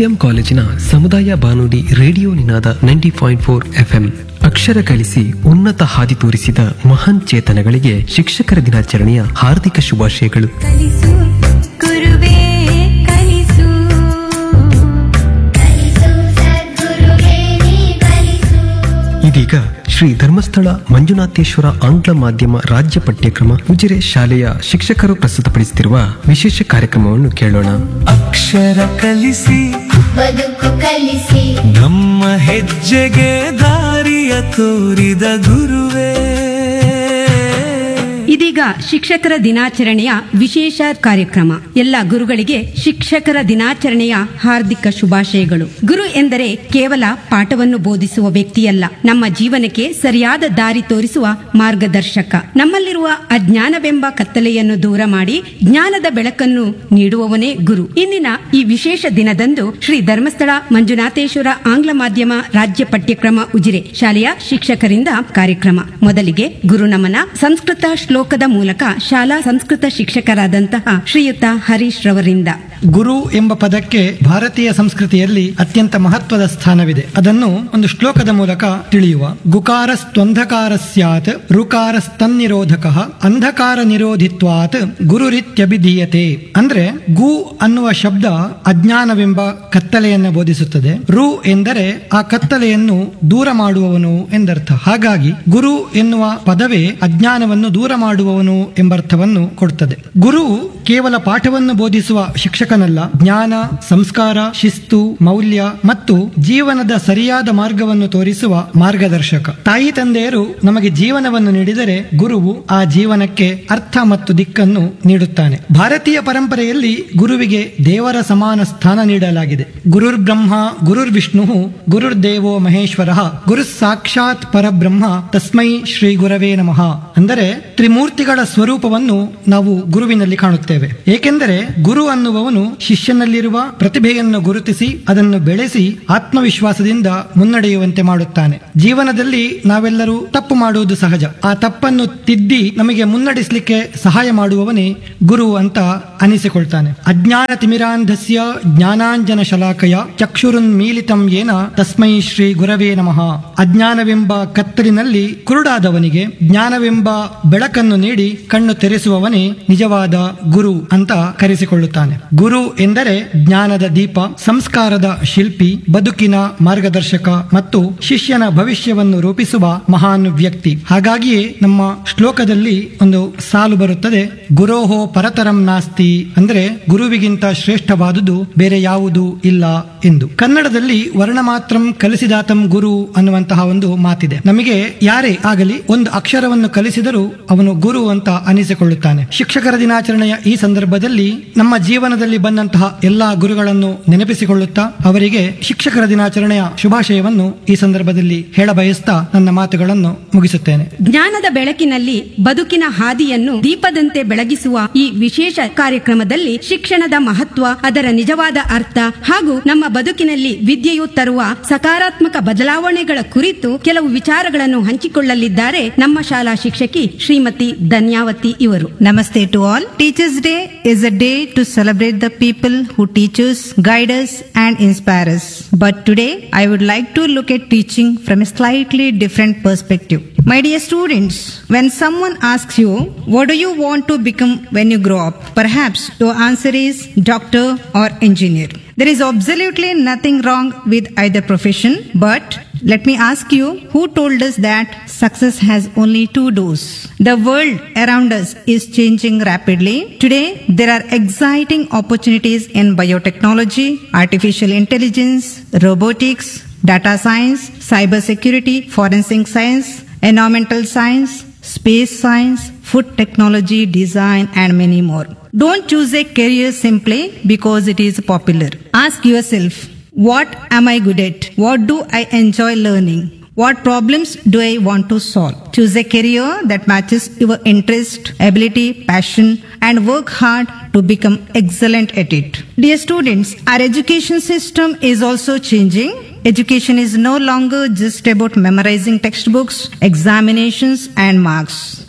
STM ಕಾಲೇಜಿನ ಸಮುದಾಯ ಬಾನುಲಿ ರೇಡಿಯೋ ನಿನಾದ 90.4 FM ಅಕ್ಷರ ಕಲಿಸಿ ಉನ್ನತ ಹಾದಿ ತೋರಿಸಿದ ಮಹಾನ್ ಚೇತನಗಳಿಗೆ ಶಿಕ್ಷಕರ ದಿನಾಚರಣೆಯ ಹಾರ್ದಿಕ ಶುಭಾಶಯಗಳು. ಕಲಿಸು ಗುರುವೇ ಕಲಿಸು, ಸದ್ಗುರುವೇ ನೀ ಕಲಿಸು. ಇದೀಗ ಶ್ರೀ ಧರ್ಮಸ್ಥಳ ಮಂಜುನಾಥೇಶ್ವರ ಆಂಗ್ಲ ಮಾಧ್ಯಮ ರಾಜ್ಯ ಪಠ್ಯಕ್ರಮ ಉಜಿರೆ ಶಾಲೆಯ ಶಿಕ್ಷಕರು ಪ್ರಸ್ತುತಪಡಿಸುತ್ತಿರುವ ವಿಶೇಷ ಕಾರ್ಯಕ್ರಮವನ್ನು ಕೇಳೋಣ. ಅಕ್ಷರ ಕಲಿಸಿ ಬದುಕು ಕಲಿಸಿ, ನಮ್ಮ ಹೆಜ್ಜೆಗೆ ದಾರಿಯ ತೋರಿದ ಗುರುವೇ. ಇದೀಗ ಶಿಕ್ಷಕರ ದಿನಾಚರಣೆಯ ವಿಶೇಷ ಕಾರ್ಯಕ್ರಮ. ಎಲ್ಲ ಗುರುಗಳಿಗೆ ಶಿಕ್ಷಕರ ದಿನಾಚರಣೆಯ ಹಾರ್ದಿಕ ಶುಭಾಶಯಗಳು. ಗುರು ಎಂದರೆ ಕೇವಲ ಪಾಠವನ್ನು ಬೋಧಿಸುವ ವ್ಯಕ್ತಿಯಲ್ಲ, ನಮ್ಮ ಜೀವನಕ್ಕೆ ಸರಿಯಾದ ದಾರಿ ತೋರಿಸುವ ಮಾರ್ಗದರ್ಶಕ. ನಮ್ಮಲ್ಲಿರುವ ಅಜ್ಞಾನವೆಂಬ ಕತ್ತಲೆಯನ್ನು ದೂರ ಮಾಡಿ ಜ್ಞಾನದ ಬೆಳಕನ್ನು ನೀಡುವವನೇ ಗುರು. ಇಂದಿನ ಈ ವಿಶೇಷ ದಿನದಂದು ಶ್ರೀ ಧರ್ಮಸ್ಥಳ ಮಂಜುನಾಥೇಶ್ವರ ಆಂಗ್ಲ ಮಾಧ್ಯಮ ರಾಜ್ಯ ಪಠ್ಯಕ್ರಮ ಉಜಿರೆ ಶಾಲೆಯ ಶಿಕ್ಷಕರಿಂದ ಕಾರ್ಯಕ್ರಮ. ಮೊದಲಿಗೆ ಗುರುನಮನ. ಸಂಸ್ಕೃತ ಶ್ಲೋಕದ ಮೂಲಕ ಶಾಲಾ ಸಂಸ್ಕೃತ ಶಿಕ್ಷಕರಾದಂತಹ ಶ್ರೀಯುತ ಹರೀಶ್ ರವರಿಂದ. ಗುರು ಎಂಬ ಪದಕ್ಕೆ ಭಾರತೀಯ ಸಂಸ್ಕೃತಿಯಲ್ಲಿ ಅತ್ಯಂತ ಮಹತ್ವದ ಸ್ಥಾನವಿದೆ. ಅದನ್ನು ಒಂದು ಶ್ಲೋಕದ ಮೂಲಕ ತಿಳಿಯುವ. ಗುಕಾರಸ್ತ್ವಂಧಕಾರ ಸ್ಯಾತ್ ಋಕಾರಸ್ತನ್ನಿರೋಧಕಃ ಅಂಧಕಾರ ನಿರೋಧಿತ್ವಾತ್ ಗುರುರಿತ್ಯಭಿಧೀಯತೆ. ಅಂದ್ರೆ ಗು ಅನ್ನುವ ಶಬ್ದ ಅಜ್ಞಾನವೆಂಬ ಕತ್ತಲೆಯನ್ನು ಬೋಧಿಸುತ್ತದೆ. ರು ಎಂದರೆ ಆ ಕತ್ತಲೆಯನ್ನು ದೂರ ಮಾಡುವವನು ಎಂದರ್ಥ. ಹಾಗಾಗಿ ಗುರು ಎನ್ನುವ ಪದವೇ ಅಜ್ಞಾನವನ್ನು ದೂರ ಮಾಡುವವನು ಎಂಬರ್ಥವನ್ನು ಕೊಡುತ್ತದೆ. ಗುರು ಕೇವಲ ಪಾಠವನ್ನು ಬೋಧಿಸುವ ಶಿಕ್ಷಕನಲ್ಲ, ಜ್ಞಾನ, ಸಂಸ್ಕಾರ, ಶಿಸ್ತು, ಮೌಲ್ಯ ಮತ್ತು ಜೀವನದ ಸರಿಯಾದ ಮಾರ್ಗವನ್ನು ತೋರಿಸುವ ಮಾರ್ಗದರ್ಶಕ. ತಾಯಿ ತಂದೆಯರು ನಮಗೆ ಜೀವನವನ್ನು ನೀಡಿದರೆ ಗುರುವು ಆ ಜೀವನಕ್ಕೆ ಅರ್ಥ ಮತ್ತು ದಿಕ್ಕನ್ನು ನೀಡುತ್ತಾನೆ. ಭಾರತೀಯ ಪರಂಪರೆಯಲ್ಲಿ ಗುರುವಿಗೆ ದೇವರ ಸಮಾನ ಸ್ಥಾನ ನೀಡಲಾಗಿದೆ. ಗುರುರ್ ಬ್ರಹ್ಮ ಗುರುರ್ ವಿಷ್ಣು ಗುರುರ್ ದೇವೋ ಮಹೇಶ್ವರ ಗುರು ಸಾಕ್ಷಾತ್ ಪರಬ್ರಹ್ಮ ತಸ್ಮೈ ಶ್ರೀ ಗುರವೇ ನಮಃ. ಅಂದರೆ ತ್ರಿಮೂರ್ತಿಗಳ ಸ್ವರೂಪವನ್ನು ನಾವು ಗುರುವಿನಲ್ಲಿ ಕಾಣುತ್ತೇವೆ. ಏಕೆಂದರೆ ಗುರು ಅನ್ನುವವನು ಶಿಷ್ಯನಲ್ಲಿರುವ ಪ್ರತಿಭೆಯನ್ನು ಗುರುತಿಸಿ ಅದನ್ನು ಬೆಳೆಸಿ ಆತ್ಮವಿಶ್ವಾಸದಿಂದ ಮುನ್ನಡೆಯುವಂತೆ ಮಾಡುತ್ತಾನೆ. ಜೀವನದಲ್ಲಿ ನಾವೆಲ್ಲರೂ ತಪ್ಪು ಮಾಡುವುದು ಸಹಜ. ಆ ತಪ್ಪನ್ನು ತಿದ್ದಿ ನಮಗೆ ಮುನ್ನಡೆಸಲಿಕ್ಕೆ ಸಹಾಯ ಮಾಡುವವನೇ ಗುರು ಅಂತ ಅನಿಸಿಕೊಳ್ತಾನೆ. ಅಜ್ಞಾನ ತಿಮಿರಾಂಧಸ್ಯ ಜ್ಞಾನಾಂಜನ ಶಲಾಕಯ ಚಕ್ಷುರುನ್ಮೀಲಿತಂ ಯೇನ ತಸ್ಮೈ ಶ್ರೀ ಗುರವೇ ನಮಃ. ಅಜ್ಞಾನವೆಂಬ ಕತ್ತಲಿನಲ್ಲಿ ಕುರುಡಾದವನಿಗೆ ಜ್ಞಾನವೆಂಬ ಬೆಳಕನ್ನು ನೀಡಿ ಕಣ್ಣು ತೆರೆಸುವವನೇ ನಿಜವಾದ ಗುರು ಅಂತ ಕರೆಸಿಕೊಳ್ಳುತ್ತಾನೆ. ಗುರು ಎಂದರೆ ಜ್ಞಾನದ ದೀಪ, ಸಂಸ್ಕಾರದ ಶಿಲ್ಪಿ, ಬದುಕಿನ ಮಾರ್ಗದರ್ಶಕ ಮತ್ತು ಶಿಷ್ಯನ ಭವಿಷ್ಯವನ್ನು ರೂಪಿಸುವ ಮಹಾನ್ ವ್ಯಕ್ತಿ. ಹಾಗಾಗಿಯೇ ನಮ್ಮ ಶ್ಲೋಕದಲ್ಲಿ ಒಂದು ಸಾಲು ಬರುತ್ತದೆ, ಗುರೋಹೋ ಪರತರಂ ನಾಸ್ತಿ. ಅಂದ್ರೆ ಗುರುವಿಗಿಂತ ಶ್ರೇಷ್ಠವಾದುದು ಬೇರೆ ಯಾವುದೂ ಇಲ್ಲ ಎಂದು. ಕನ್ನಡದಲ್ಲಿ ವರ್ಣಮಾತ್ರಂ ಕಲಿಸಿದಾತಂ ಗುರು ಅನ್ನುವಂತಹ ಒಂದು ಮಾತಿದೆ. ನಮಗೆ ಯಾರೇ ಆಗಲಿ ಒಂದು ಅಕ್ಷರವನ್ನು ಕಲಿಸಿದರೂ ಅವನು ಗುರು ಅಂತ ಅನಿಸಿಕೊಳ್ಳುತ್ತಾನೆ. ಶಿಕ್ಷಕರ ದಿನಾಚರಣೆಯ ಈ ಸಂದರ್ಭದಲ್ಲಿ ನಮ್ಮ ಜೀವನದಲ್ಲಿ ಬಂದಂತಹ ಎಲ್ಲಾ ಗುರುಗಳನ್ನು ನೆನಪಿಸಿಕೊಳ್ಳುತ್ತಾ ಅವರಿಗೆ ಶಿಕ್ಷಕರ ದಿನಾಚರಣೆಯ ಶುಭಾಶಯವನ್ನು ಈ ಸಂದರ್ಭದಲ್ಲಿ ಹೇಳ ಬಯಸ್ತಾ ನನ್ನ ಮಾತುಗಳನ್ನು ಮುಗಿಸುತ್ತೇನೆ. ಜ್ಞಾನದ ಬೆಳಕಿನಲ್ಲಿ ಬದುಕಿನ ಹಾದಿಯನ್ನು ದೀಪದಂತೆ ಬೆಳಗಿಸುವ ಈ ವಿಶೇಷ ಕಾರ್ಯಕ್ರಮದಲ್ಲಿ ಶಿಕ್ಷಣದ ಮಹತ್ವ, ಅದರ ನಿಜವಾದ ಅರ್ಥ ಹಾಗೂ ನಮ್ಮ ಬದುಕಿನಲ್ಲಿ ವಿದ್ಯೆಯು ತರುವ ಸಕಾರಾತ್ಮಕ ಬದಲಾವಣೆಗಳ ಕುರಿತು ಕೆಲವು ವಿಚಾರಗಳನ್ನು ಹಂಚಿಕೊಳ್ಳಲಿದ್ದಾರೆ ನಮ್ಮ ಶಾಲಾ ಶಿಕ್ಷಕಿ ಶ್ರೀಮತಿ ಧನ್ಯಾವತಿ ಇವರು. Namaste to all. Teachers Day is a day to celebrate the people who teach us, guide us and inspire us. But today I would like to look at teaching from a slightly different perspective. My dear students, when someone asks you, what do you want to become when you grow up? Perhaps your answer is doctor or engineer. There is absolutely nothing wrong with either profession, but let me ask you, who told us that success has only two doors? The world around us is changing rapidly. Today, there are exciting opportunities in biotechnology, artificial intelligence, robotics, data science, cybersecurity, forensic science, environmental science, space science, food technology, design, and many more. Don't choose a career simply because it is popular. Ask yourself, what am I good at? What do I enjoy learning? What problems do I want to solve? Choose a career that matches your interest, ability, passion, and work hard to become excellent at it. Dear students, our education system is also changing. Education is no longer just about memorizing textbooks, examinations, and marks.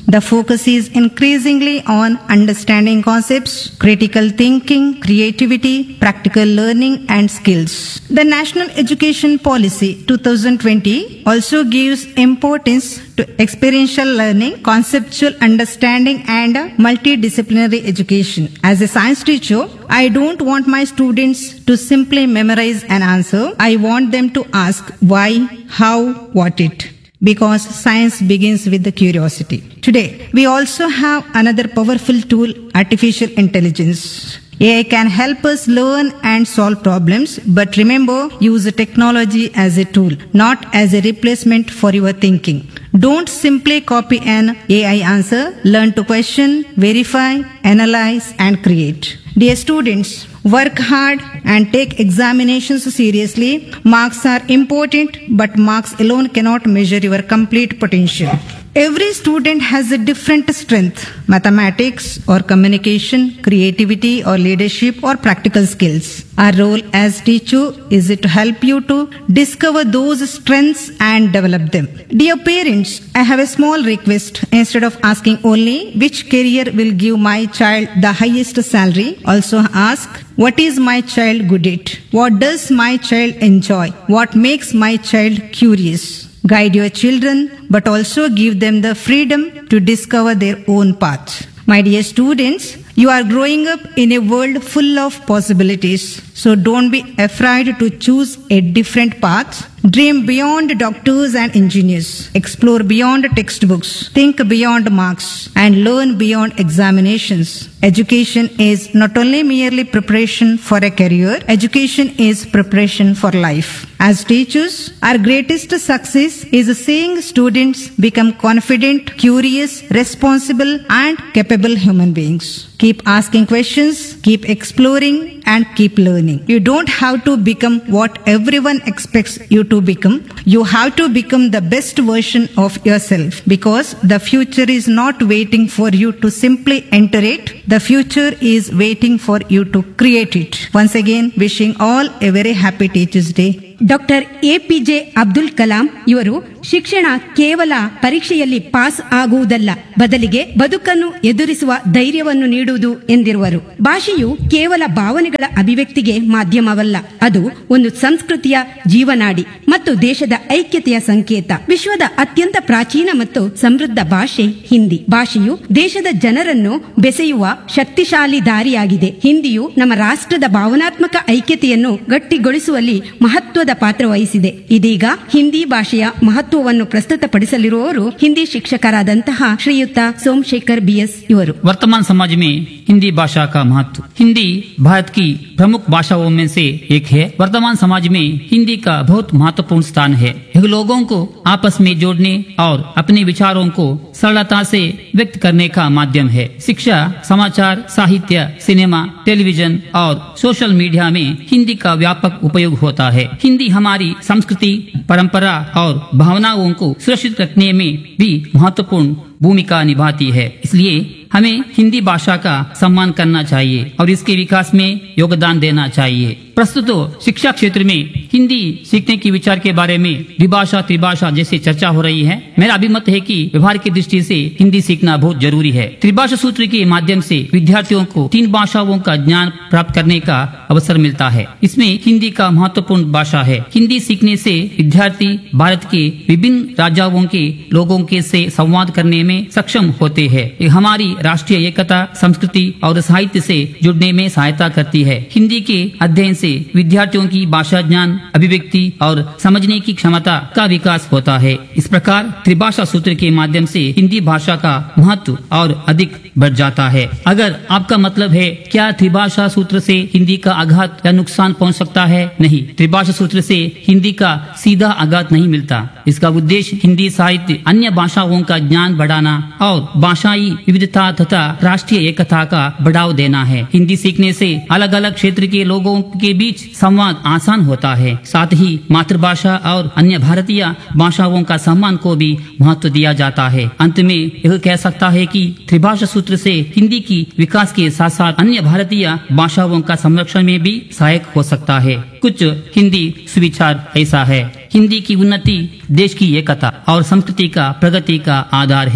The focus is increasingly on understanding concepts, critical thinking, creativity, practical learning, and skills. The National Education Policy 2020 also gives importance to experiential learning, conceptual understanding, and multidisciplinary education. As a science teacher, I don't want my students to simply memorize an answer. I want them to ask why, how, what it. Because science begins with the curiosity. Today, we also have another powerful tool, artificial intelligence. AI can help us learn and solve problems, but remember, use the technology as a tool, not as a replacement for your thinking. Don't simply copy an AI answer. Learn to question, verify, analyze, and create. Dear students, work hard and take examinations seriously. Marks are important, but marks alone cannot measure your complete potential. Every student has a different strength, mathematics or communication, creativity or leadership or practical skills. Our role as teacher is to help you to discover those strengths and develop them. Dear parents, I have a small request. Instead of asking only which career will give my child the highest salary, also ask, what is my child good at? What does my child enjoy? What makes my child curious? Guide your children, but also give them the freedom to discover their own path. My dear students, you are growing up in a world full of possibilities. So don't be afraid to choose a different path. Dream beyond doctors and engineers. Explore beyond textbooks. Think beyond marks. And learn beyond examinations. Education is not only merely preparation for a career, education is preparation for life. As teachers, our greatest success is seeing students become confident, curious, responsible, and capable human beings. Keep asking questions, keep exploring, and keep learning. You don't have to become what everyone expects you to become. You have to become the best version of yourself, because the future is not waiting for you to simply enter it. The future is waiting for you to create it. Once again, wishing all a very happy Teachers' Day. Doctor APJ Abdul Kalam ಇವರು ಶಿಕ್ಷಣ ಕೇವಲ ಪರೀಕ್ಷೆಯಲ್ಲಿ pass ಆಗುವುದಲ್ಲ, ಬದಲಿಗೆ ಬದುಕನ್ನು ಎದುರಿಸುವ ಧೈರ್ಯವನ್ನು ನೀಡುವುದು ಎಂದಿರುವರು. ಭಾಷೆಯು ಕೇವಲ ಭಾವನೆಗಳ ಅಭಿವ್ಯಕ್ತಿಗೆ ಮಾಧ್ಯಮವಲ್ಲ, ಅದು ಒಂದು ಸಂಸ್ಕೃತಿಯ ಜೀವನಾಡಿ ಮತ್ತು ದೇಶದ ಐಕ್ಯತೆಯ ಸಂಕೇತ. ವಿಶ್ವದ ಅತ್ಯಂತ ಪ್ರಾಚೀನ ಮತ್ತು ಸಮೃದ್ಧ ಭಾಷೆ ಹಿಂದಿ. ಭಾಷೆಯು ದೇಶದ ಜನರನ್ನು ಬೆಸೆಯುವ ಶಕ್ತಿಶಾಲಿ ದಾರಿಯಾಗಿದೆ. ಹಿಂದಿಯು ನಮ್ಮ ರಾಷ್ಟ್ರದ ಭಾವನಾತ್ಮಕ ಐಕ್ಯತೆಯನ್ನು ಗಟ್ಟಿಗೊಳಿಸುವಲ್ಲಿ ಮಹತ್ವದ ಪಾತ್ರ ವಹಿಸಿದೆ. ಇದೀಗ ಹಿಂದಿ ಭಾಷೆಯ ಮಹತ್ವವನ್ನು ಪ್ರಸ್ತುತಪಡಿಸಲಿರುವವರು ಹಿಂದಿ ಶಿಕ್ಷಕರಾದಂತಹ ಶ್ರೀಯುತ ಸೋಮಶೇಖರ್ BS ಇವರು. वर्तमान समाज में हिंदी भाषा का महत्व. हिंदी भारत की प्रमुख भाषाओं में से एक है. वर्तमान समाज में हिंदी का बहुत महत्वपूर्ण स्थान है. यह लोगों को आपस में जोड़ने और अपने विचारों को सरलता से व्यक्त करने का माध्यम है. शिक्षा, समाचार, साहित्य, सिनेमा, टेलीविजन और सोशल मीडिया में हिंदी का व्यापक उपयोग होता है. हिंदी हमारी संस्कृति, परंपरा और भावनाओं को सुरक्षित रखने में भी महत्वपूर्ण भूमिका निभाती है. इसलिए हमें हिंदी भाषा का सम्मान करना चाहिए और इसके विकास में योगदान देना चाहिए. प्रस्तुत शिक्षा क्षेत्र में हिंदी सीखने की विचार के बारे में द्विभाषा त्रिभाषा जैसे चर्चा हो रही है. मेरा अभिमत है कि व्यवहार की दृष्टि से हिंदी सीखना बहुत जरूरी है. त्रिभाषा सूत्र के माध्यम से विद्यार्थियों को 3 भाषाओं का ज्ञान प्राप्त करने का अवसर मिलता है. इसमें हिंदी का महत्वपूर्ण भाषा है. हिंदी सीखने से विद्यार्थी भारत के विभिन्न राज्यों के लोगों के से संवाद करने में सक्षम होते हैं. ये हमारी राष्ट्रीय एकता, संस्कृति और साहित्य से जुड़ने में सहायता करती है. हिंदी के अध्ययन से विद्यार्थियों की भाषा ज्ञान, अभिव्यक्ति और समझने की क्षमता का विकास होता है. इस प्रकार त्रिभाषा सूत्र के माध्यम से हिंदी भाषा का महत्व और अधिक बढ़ जाता है. अगर आपका मतलब है क्या त्रिभाषा सूत्र से हिंदी का आघात या नुकसान पहुंच सकता है? नहीं, त्रिभाषा सूत्र से हिंदी का सीधा आघात नहीं मिलता. इसका उद्देश्य हिंदी साहित्य, अन्य भाषाओं का ज्ञान बढ़ाना और भाषाई विविधता तथा राष्ट्रीय एकता का बढ़ावा देना है. हिंदी सीखने से अलग अलग क्षेत्र के लोगों के बीच संवाद आसान होता है. साथ ही मातृभाषा और अन्य भारतीय भाषाओं का सम्मान को भी महत्व दिया जाता है. अंत में यह कह सकता है कि त्रिभाषा सूत्र से हिंदी की विकास के साथ साथ अन्य भारतीय भाषाओं का संरक्षण में भी सहायक हो सकता है. कुछ हिंदी सुविचार ऐसा है. हिंदी की उन्नति देश की एकता और संस्कृति का प्रगति का आधार है.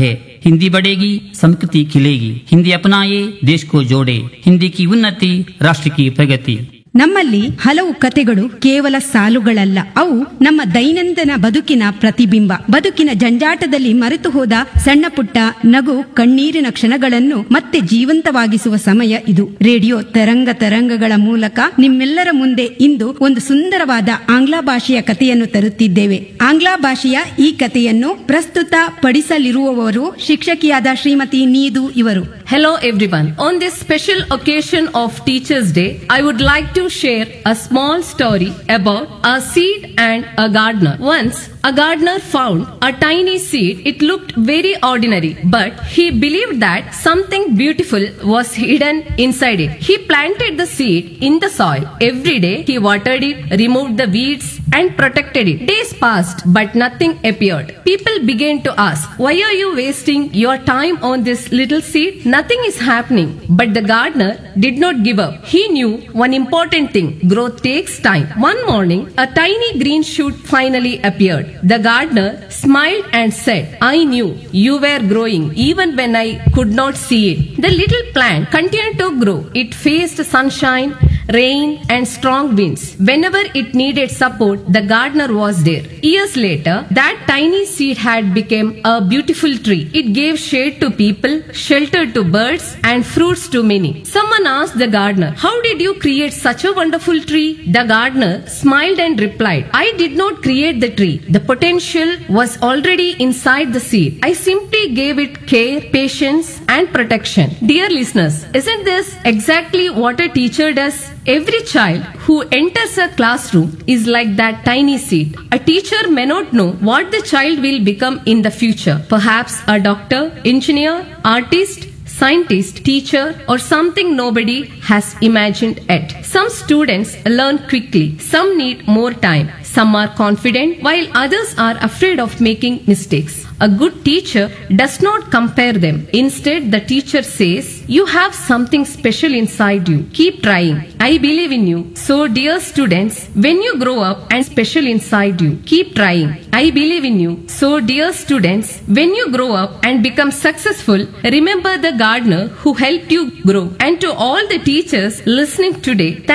हिंदी बढ़ेगी, संस्कृति खिलेगी। हिंदी अपनाए, देश को जोड़े। हिंदी की उन्नति, राष्ट्र की प्रगति। ನಮ್ಮಲ್ಲಿ ಹಲವು ಕತೆಗಳು ಕೇವಲ ಸಾಲುಗಳಲ್ಲ, ಅವು ನಮ್ಮ ದೈನಂದಿನ ಬದುಕಿನ ಪ್ರತಿಬಿಂಬ. ಬದುಕಿನ ಜಂಜಾಟದಲ್ಲಿ ಮರೆತು ಹೋದ ಸಣ್ಣ ಪುಟ್ಟ ನಗು, ಕಣ್ಣೀರಿನ ಕ್ಷಣಗಳನ್ನು ಮತ್ತೆ ಜೀವಂತವಾಗಿಸುವ ಸಮಯ ಇದು. ರೇಡಿಯೋ ತರಂಗಗಳ ಮೂಲಕ ನಿಮ್ಮೆಲ್ಲರ ಮುಂದೆ ಇಂದು ಒಂದು ಸುಂದರವಾದ ಆಂಗ್ಲ ಭಾಷೆಯ ಕಥೆಯನ್ನು ತರುತ್ತಿದ್ದೇವೆ. ಆಂಗ್ಲ ಭಾಷೆಯ ಈ ಕಥೆಯನ್ನು ಪ್ರಸ್ತುತ ಪಡಿಸಲಿರುವವರು ಶಿಕ್ಷಕಿಯಾದ ಶ್ರೀಮತಿ ನೀದು ಇವರು. Hello everyone. On this special occasion of Teachers' Day, I would like to share a small story about a seed and a gardener. Once, a gardener found a tiny seed. It looked very ordinary, but he believed that something beautiful was hidden inside it. He planted the seed in the soil. Every day, he watered it, removed the weeds, and protected it. Days passed, but nothing appeared. People began to ask, "Why are you wasting your time on this little seed? Nothing is happening." But the gardener did not give up. He knew one important thing: growth takes time. One morning, a tiny green shoot finally appeared. The gardener smiled and said, "I knew you were growing even when I could not see it." The little plant continued to grow. It faced sunshine, rain, and strong winds. Whenever it needed support, the gardener was there. Years later, that tiny seed had become a beautiful tree. It gave shade to people, shelter to birds, and fruits to many. Someone asked the gardener, "How did you create such a wonderful tree?" The gardener smiled and replied, "I did not create the tree. The potential was already inside the seed. I simply gave it care, patience, and protection." Dear listeners, isn't this exactly what a teacher does? Every child who enters a classroom is like that tiny seed. A teacher may not know what the child will become in the future. Perhaps a doctor, engineer, artist, scientist, teacher, or something nobody has imagined yet. Some students learn quickly. Some need more time. Some are confident, while others are afraid of making mistakes. A good teacher does not compare them. Instead, the teacher says, "You have something special inside you. Keep trying. I believe in you." So, dear students, when you grow up and special inside you, keep trying. I believe in you. So, dear students, when you grow up and become successful, remember the gardener who helped you grow. And to all the teachers listening today,